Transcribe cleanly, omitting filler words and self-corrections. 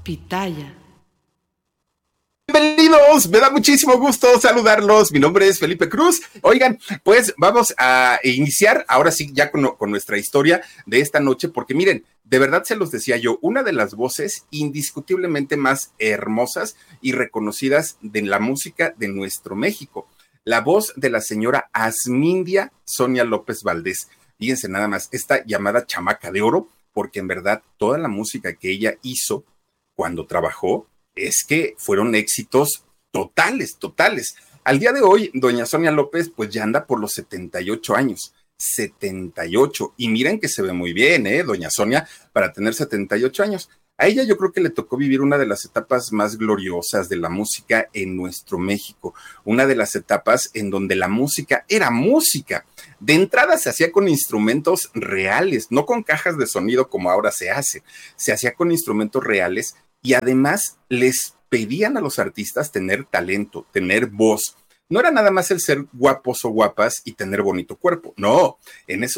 Pitaya. Bienvenidos, me da muchísimo gusto saludarlos. Mi nombre es Felipe Cruz. Oigan, pues vamos a iniciar ahora sí ya con nuestra historia de esta noche, porque miren, de verdad se los decía yo, una de las voces indiscutiblemente más hermosas y reconocidas de la música de nuestro México, la voz de la señora Asmindia Sonia López Valdés. Fíjense nada más, esta llamada chamaca de oro, porque en verdad toda la música que ella hizo cuando trabajó es que fueron éxitos totales, totales. Al día de hoy, doña Sonia López, pues ya anda por los 78 años. 78. Y miren que se ve muy bien, doña Sonia, para tener 78 años. A ella yo creo que le tocó vivir una de las etapas más gloriosas de la música en nuestro México. Una de las etapas en donde la música era música. De entrada se hacía con instrumentos reales, no con cajas de sonido como ahora se hace. Se hacía con instrumentos reales y además les pedían a los artistas tener talento, tener voz. No era nada más el ser guapos o guapas y tener bonito cuerpo, no, en eso